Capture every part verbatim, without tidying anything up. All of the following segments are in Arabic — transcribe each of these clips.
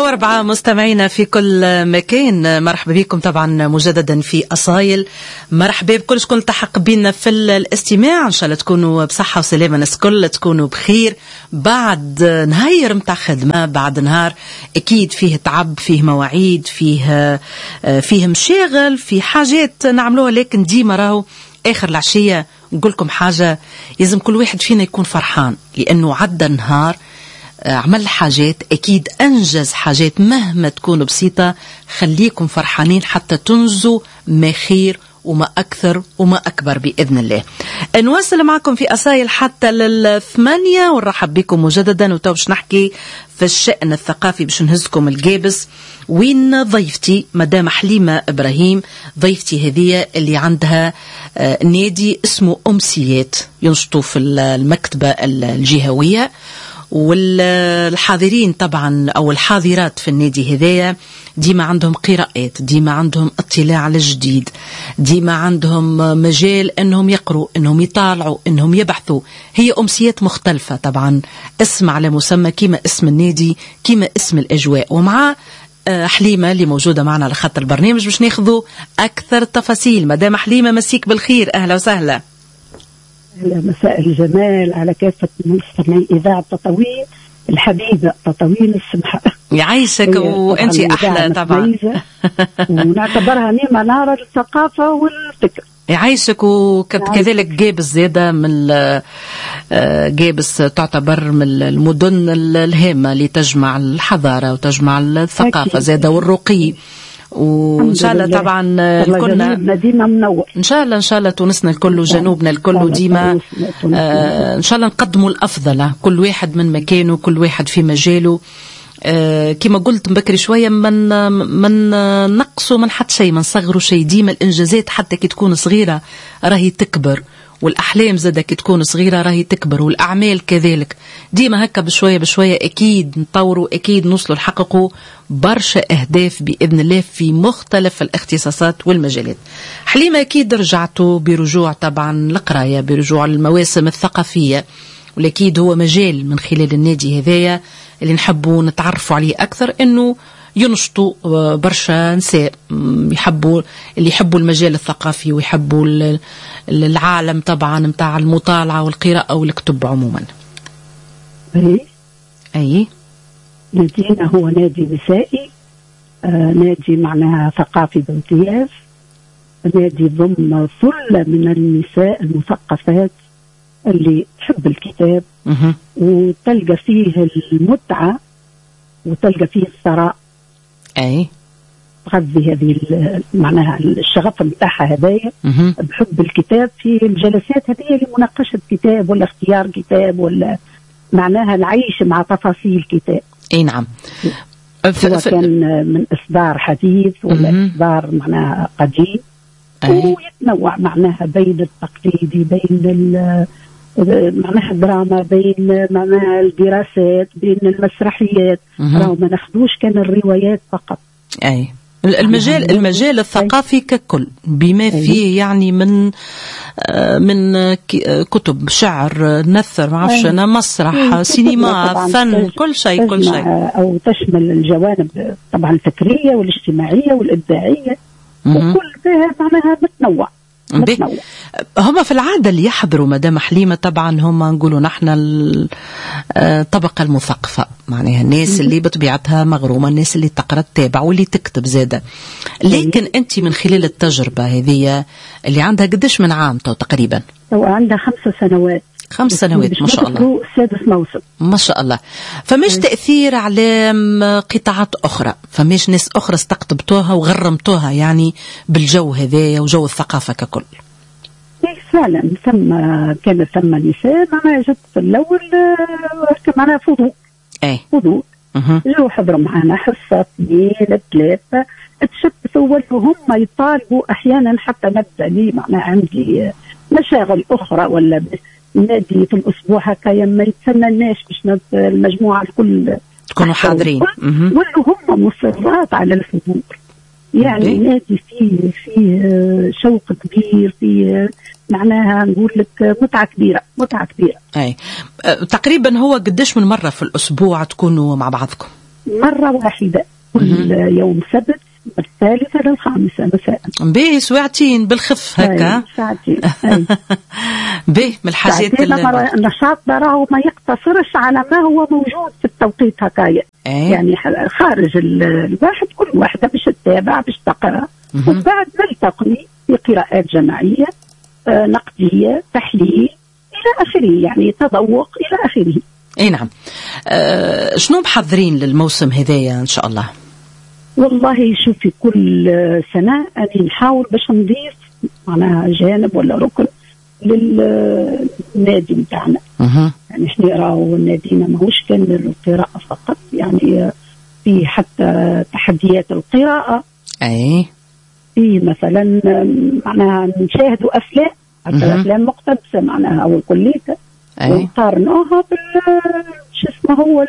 وأربعة مستمعينا في كل مكان، مرحبا بكم طبعا مجددا في أصايل. مرحبا بكل شكون التحق بينا في الاستماع. إن شاء الله تكونوا بصحة وسلامة، الناس كل تكونوا بخير بعد نهار متاع خدمة، بعد نهار أكيد فيه تعب، فيه مواعيد، فيه فيه مشاغل، في حاجات نعملوها، لكن ديما راهو آخر العشية نقول لكم حاجة، لازم كل واحد فينا يكون فرحان لأنه عدى نهار عمل حاجات، أكيد أنجز حاجات مهما تكون بسيطة. خليكم فرحانين حتى تنجزوا ما خير وما أكثر وما أكبر بإذن الله. نواصل معكم في أصايل حتى للثمانية، ونرحب بكم مجددا. وتو باش نحكي في الشأن الثقافي، باش نهزكم الجابس وين ضيفتي مدام حليمة إبراهيم. ضيفتي هذه اللي عندها نادي اسمه أمسيات ينشطوا في المكتبة الجهوية، والحاضرين طبعا أو الحاضرات في النادي هذايا ديما عندهم قراءات، ديما عندهم اطلاع على الجديد، ديما عندهم مجال أنهم يقروا، أنهم يطالعوا، أنهم يبحثوا. هي أمسيات مختلفة طبعا، اسم على مسمى كيما اسم النادي كيما اسم الأجواء. ومع حليمة اللي موجودة معنا على خط البرنامج باش ناخذوا أكثر تفاصيل. مدام حليمة مسيك بالخير، أهلا وسهلا. مساء الجمال على كافة مستمعي إذاعة تطاوين الحبيبة تطاوين السمحة. يعيشك وأنت أحلى طبعا ونعتبرها نيمة نار الثقافة والفكر. يعيشك. وكذلك جابس زيادة من جابس تعتبر من المدن الهامة اللي تجمع الحضارة وتجمع الثقافة زيادة والرقي. وإن شاء الله طبعا كلنا ديما منور، إن شاء الله إن شاء الله تونسنا الكل وجنوبنا الكل ديما آه إن شاء الله نقدموا الأفضل، كل واحد من مكانه، كل واحد في مجاله. آه كما قلت مبكري شوية، من من نقصوا من حد شيء، من صغروا شيء. ديما الإنجازات حتى كي تكون صغيرة راهي تكبر، والأحلام زادة كي تكون صغيرة راهي تكبر، والأعمال كذلك. ديما هكا بشوية بشوية أكيد نطوروا، أكيد نوصلوا نحققوا برشا أهداف بإذن الله في مختلف الاختصاصات والمجالات. حليمة أكيد رجعتوا برجوع طبعا القراية، برجوع المواسم الثقافية، والأكيد هو مجال من خلال النادي هذايا اللي نحبوا نتعرفوا عليه أكثر، إنه ينشطوا برشا نساء يحبوا اللي يحبوا المجال الثقافي ويحبوا العالم طبعا متاع المطالعة والقراءة والكتب عموما. أي أي نادينا هو نادي نسائي، آه نادي معناها ثقافي بامتياز، نادي ضم ثلة من النساء المثقفات اللي تحب الكتاب مه. وتلقى فيه المتعة وتلقى فيه الثراء. أي تغذي هذه معناها الشغف نتاعها هدايا بحب الكتاب في الجلسات هذه لمناقشة كتاب ولا اختيار كتاب ولا معناها العيش مع تفاصيل كتاب. اي نعم، سواء كان من إصدار حديث ولا مم. إصدار معناها قديم. أي. ويتنوع معناها بين التقليدي، بين معناها الدراما، بين معناها الدراسات، بين المسرحيات. راهو ما ناخذوش كان الروايات فقط. أي المجال المجال الثقافي ككل بما فيه يعني من من كتب، شعر، نثر، ما عرفش انا، مسرح، سينما، فن، كل شيء كل شيء. او تشمل الجوانب طبعا الفكريه والاجتماعيه والابداعيه وكل فيها معناها متنوع. هم في العادة اللي يحضروا مدام حليمة طبعا هم نقولوا نحن الطبقة المثقفة، معناها الناس اللي بطبيعتها مغرومة، الناس اللي تقرأ تتابع واللي تكتب زادة. لكن أنت من خلال التجربة هذه اللي عندها قديش من عام تو تقريبا؟ تو عندها خمس سنوات. خمس سنوات ما شاء الله، سادس موسم ما شاء الله. فمش تأثير على قطاعات أخرى، فمش ناس أخرى استقطبتوها وغرمتوها يعني بالجو هذايا وجو الثقافة ككل؟ فعلا ثم كان ثم نساء معنا جت في الأول معنا فضول. أي فضول جو حضروا معنا حصة اثنين ثلاثة، تشبثوا ولوا هم يطالبوا أحيانا حتى نبدأ لي معنا عندي مشاغل أخرى ولا نادي في الأسبوع هكا يما يتسنى باش المجموعة الكل تكونوا حاضرين، ولوا هم مصرات على الحضور. يعني نادي فيه فيه شوق كبير، فيه معناها نقول لك متعة كبيرة، متعة كبيرة. أي تقريبا هو قديش من مرة في الأسبوع تكونوا مع بعضكم؟ مرة واحدة كل يوم سبت من الثالثة للخامسة مساء. باهي ساعتين بالخف هكا. ساعتين. باهي من الحاجات النشاط راهو ما يقتصرش على ما هو موجود في التوقيت هكايا. يعني خارج الواحد كل واحدة باش تتابع باش تقرأ ومن بعد نلتقي في قراءات جماعية آه نقدية تحليل إلى آخره، يعني تذوق إلى آخره. اي نعم. أه شنو محضرين للموسم هذايا ان شاء الله؟ والله شوفي كل سنة أنا نحاول باش نضيف معناها جانب ولا ركن للنادي بتاعنا. يعني احنا راهو نادينا ماهوش كان للقراءة فقط، يعني في حتى تحديات القراءة. اي في مثلا معناها نشاهدوا أفلام حتى أفلام مقتبسة معناها أو كلية ونقارنوها بال شو اسمه هو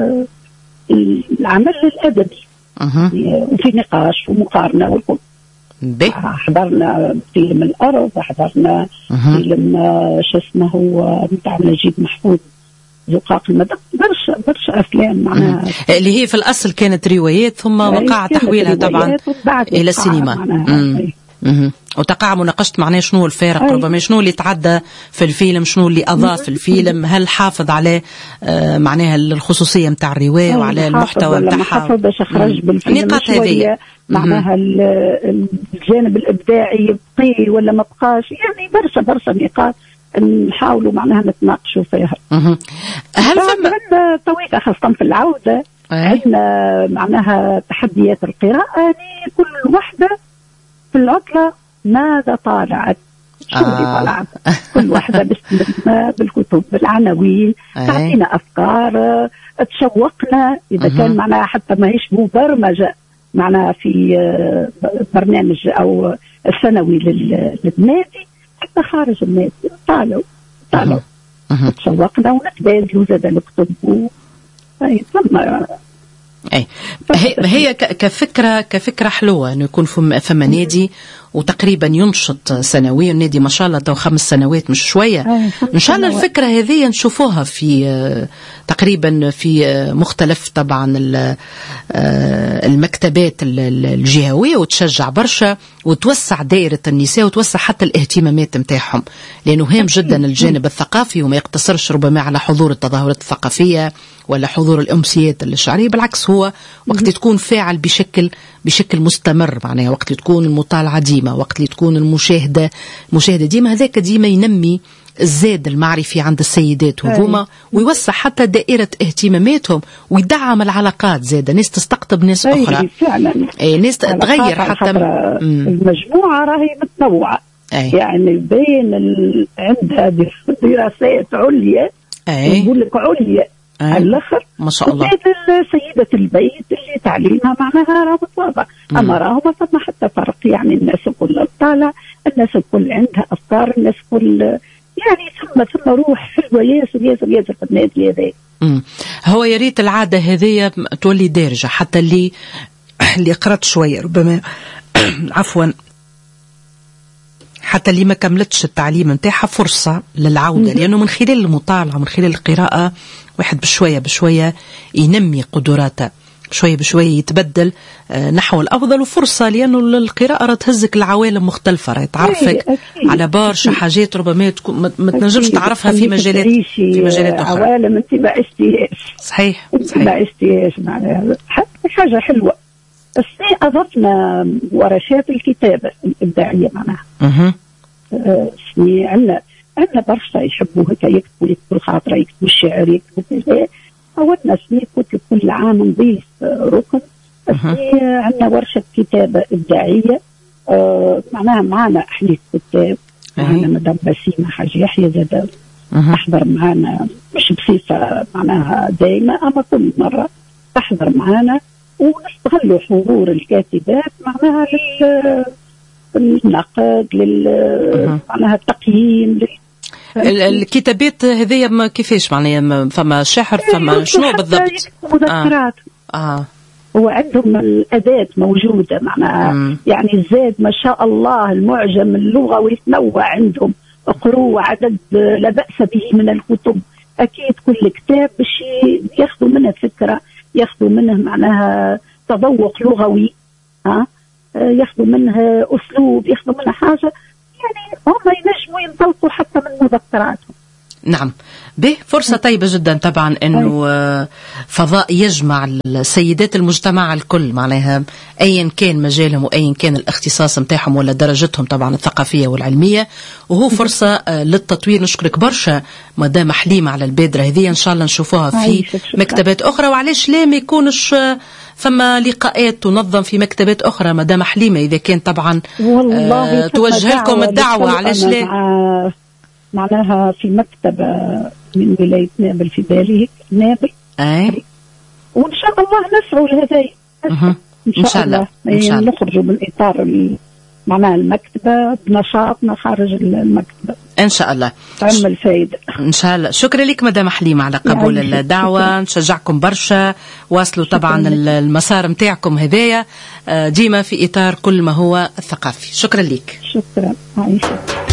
العمل الأدبي. أه. وفي نقاش ومقارنة والكل. حضرنا فيلم الأرض، حضرنا أه. فيلم شو اسمه هو بتاع نجيب محفوظ زقاق المدق، برشا برشا أفلام معناها اللي هي في الأصل كانت روايات ثم وقع تحويلها طبعا إلى السينما. وتقع مناقشة معناه شنو الفارق، ربما شنو اللي تعدى في الفيلم، شنو اللي أضاف الفيلم، هل حافظ على آه معناها الخصوصية متاع الرواية وعلى المحتوى متاعها، حافظ باش أخرج بالفيلم النقاط هذه معناها الجانب الإبداعي يبقي ولا ما بقاش، يعني برشا برشا نقاط نحاولوا معناها نتناقشوا فيها. هل عندنا طويلة خاصة في العودة عندنا معناها تحديات القراءة، يعني كل وحدة في العطلة ماذا طالعت، شو اللي آه. طالعت كل واحدة باسمها بالكتب بالعناوين، تعطينا أفكار تشوقنا إذا أه. كان معناها حتى ما هيش مبرمجة معناها في برنامج أو السنوي للنادي، حتى خارج النادي طالعوا طالعوا أه. تشوقنا ونتبادلوا زاد الكتب. أي ثم أي هي كفكرة كفكرة حلوة إنه يكون فما نادي وتقريبا ينشط سنويا، النادي ما شاء الله تو خمس سنوات مش شوية. إن شاء الله الفكرة هذه نشوفوها في تقريبا في مختلف طبعا المكتبات الجهوية، وتشجع برشا وتوسع دائرة النساء وتوسع حتى الاهتمامات متاعهم، لأنه هام جدا الجانب الثقافي وما يقتصرش ربما على حضور التظاهرات الثقافية ولا حضور الأمسيات الشعرية، بالعكس هو وقت تكون فاعل بشكل بشكل مستمر، معناها وقت تكون المطالعة ديما، وقت اللي تكون المشاهدة المشاهدة ديما، هذاك ديما ينمي الزاد المعرفي عند السيدات هذوما ويوسع حتى دائرة اهتماماتهم ويدعم العلاقات، زادة ناس تستقطب ناس أخرى. فعلا ايه ناس تغير حتى المجموعة راهي متنوعة. أي. يعني بين ال... عندها دراسات عليا، نقول لك عليا على الاخر ما شاء الله، سيدة البيت اللي تعليمها معناها راه متواضع، اما راهو ما ثم حتى فرق، يعني الناس الكل طالع، الناس الكل عندها افكار، الناس الكل يعني ثم ثم روح حلوه ياسر ياسر ياسر في النادي هذا. هو يا ريت العاده هذه تولي دارجه حتى اللي اللي قرأت شويه ربما عفوا حتى اللي ما كملتش التعليم نتاعها فرصة للعودة، لأنه من خلال المطالعة ومن خلال القراءة واحد بشوية بشوية ينمي قدراته، شوية بشوية يتبدل نحو الأفضل، وفرصة لأنه القراءة راه تهزك العوالم مختلفة، راه تعرفك على برشا حاجات ربما تكون ما تنجمش تعرفها في مجالات في مجالات أخرى، عوالم أنت ما عشتيهاش. صحيح صحيح ما عشتيهاش معناها حاجة حلوة. بس أضفنا ورشات الكتابة الإبداعية معناها. أها. آه عندنا عندنا برشا يحبوا هكا يكتبوا يكتبوا الخاطرة، يكتبوا الشعر، يكتبوا كذا. حاولنا سنين كتب كل عام نضيف آه ركن. أه. عندنا ورشة كتابة إبداعية. آه معناها معنا احنا كتاب، معنا مدام بسيمة حاج يحيى زاد تحضر معنا، مش بصفة معناها دائمة أما كل مرة تحضر معنا، ونستغلوا حضور الكاتبات معناها للنقد لل معناها التقييم لل... الكتابات هذه كيفاش معناها فما شعر فما شنو بالضبط؟ مذكرات. آه. آه. هو عندهم الأداة موجودة معناها مم. يعني الزاد ما شاء الله المعجم اللغوي يتنوع عندهم، اقروا عدد لا بأس به من الكتب، أكيد كل كتاب باش ياخذوا منها فكرة، ياخذوا منه معناها تذوق لغوي، ها ياخذوا منه أسلوب، ياخذوا منه حاجة يعني هم ينجموا ينطلقوا حتى من مذكراتهم. نعم، به فرصة طيبة جدا طبعا أنه فضاء يجمع السيدات المجتمع الكل، معناها أيا كان مجالهم وأيا كان الاختصاص متاعهم ولا درجتهم طبعا الثقافية والعلمية، وهو فرصة للتطوير. نشكرك برشا مدام حليمة على البادرة هذه، إن شاء الله نشوفوها في مكتبات أخرى، وعلاش لا ما يكونش ثم لقاءات تنظم في مكتبات أخرى مدام حليمة إذا كان طبعا والله توجه لكم الدعوة، علاش لا معناها في مكتبة من ولاية نابل في بالي نابل، أي وإن شاء الله نسعوا لهذا أه. إن شاء الله إن شاء الله نخرجوا من إطار معناها المكتبة بنشاطنا خارج المكتبة إن شاء الله تعمل فايدة إن شاء الله. شكرا لك مدام حليمة على قبول يعني الدعوة، شكرا. نشجعكم برشا، واصلوا طبعا المسار متاعكم هذايا ديما في إطار كل ما هو الثقافي. شكرا لك. شكرا عايشة.